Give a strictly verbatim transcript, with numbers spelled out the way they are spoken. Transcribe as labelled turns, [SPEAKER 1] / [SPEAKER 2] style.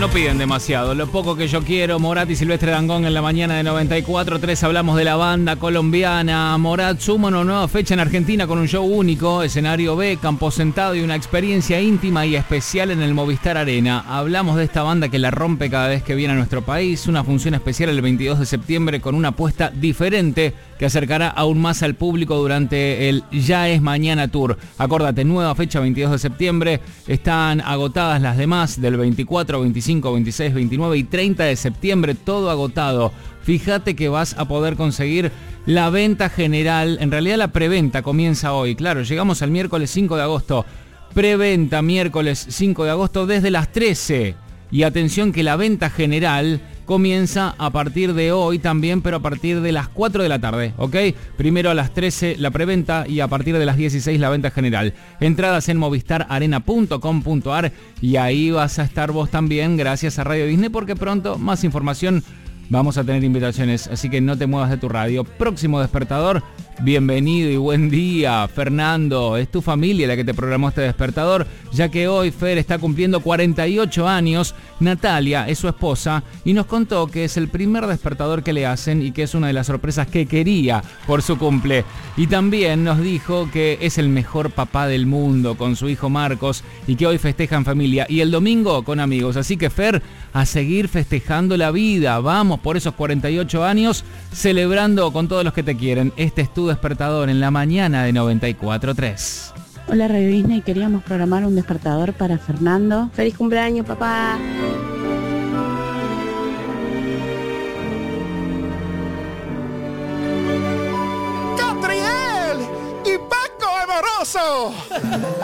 [SPEAKER 1] no piden demasiado. Lo poco que yo quiero, Morat y Silvestre Dangond en la mañana de noventa y cuatro punto tres. Hablamos de la banda colombiana. Morat suma una nueva fecha en Argentina con un show único, escenario B, campo sentado y una experiencia íntima y especial en el Movistar Arena. Hablamos de esta banda que la rompe cada vez que viene a nuestro país. Una función especial el veintidós de septiembre con una apuesta diferente que acercará aún más al público durante el Ya es Mañana Tour. Acórdate, nueva fecha veintidós de septiembre. Están agotadas las demás del veinticuatro, veinticinco, veintiséis, veintinueve y treinta de septiembre. Todo agotado. Fíjate que vas a poder conseguir la venta general. En realidad la preventa comienza hoy. Claro, llegamos al miércoles cinco de agosto. Preventa miércoles cinco de agosto desde las trece. Y atención que la venta general comienza a partir de hoy también, pero a partir de las cuatro de la tarde, ¿ok? Primero a las trece la preventa y a partir de las dieciséis la venta general. Entradas en movistar arena punto com punto ar y ahí vas a estar vos también, gracias a Radio Disney, porque pronto más información, vamos a tener invitaciones, así que no te muevas de tu radio. Próximo despertador, bienvenido y buen día, Fernando. Es tu familia la que te programó este despertador, ya que hoy Fer está cumpliendo cuarenta y ocho años. Natalia es su esposa y nos contó que es el primer despertador que le hacen y que es una de las sorpresas que quería por su cumple. Y también nos dijo que es el mejor papá del mundo con su hijo Marcos y que hoy festeja en familia y el domingo con amigos. Así que Fer, a seguir festejando la vida. Vamos por esos cuarenta y ocho años, celebrando con todos los que te quieren. Este es tu despertador en la mañana de noventa y cuatro punto tres.
[SPEAKER 2] Hola Radio Disney, queríamos programar un despertador para Fernando.
[SPEAKER 3] ¡Feliz cumpleaños, papá!
[SPEAKER 4] ¡Catriel! ¡Y Paco Amoroso!